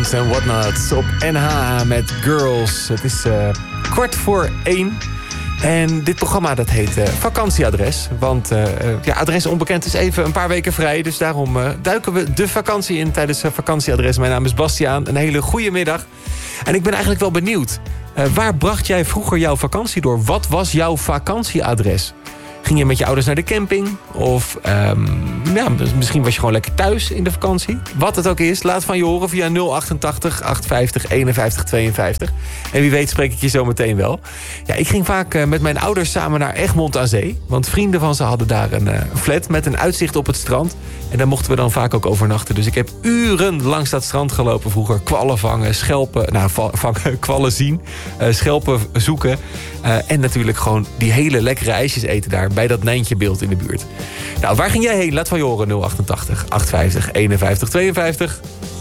Stones en Whatnots op NH met Girls. Het is 1:15. En dit programma dat heet Vakantieadres. Want Adres Onbekend is even een paar weken vrij. Dus daarom duiken we de vakantie in tijdens Vakantieadres. Mijn naam is Bastiaan. Een hele goede middag. En ik ben eigenlijk wel benieuwd. Waar bracht jij vroeger jouw vakantie door? Wat was jouw vakantieadres? Ging je met je ouders naar de camping? Of misschien was je gewoon lekker thuis in de vakantie. Wat het ook is, laat van je horen via 088 850 51 52. En wie weet spreek ik je zo meteen wel. Ja, ik ging vaak met mijn ouders samen naar Egmond aan Zee. Want vrienden van ze hadden daar een flat met een uitzicht op het strand. En daar mochten we dan vaak ook overnachten. Dus ik heb uren langs dat strand gelopen vroeger. Kwallen vangen, schelpen, kwallen zien. Schelpen zoeken. En natuurlijk gewoon die hele lekkere ijsjes eten daar. Bij dat Nijntjebeeld in de buurt. Nou, waar ging jij heen? Laat van je horen 088 850 51 52.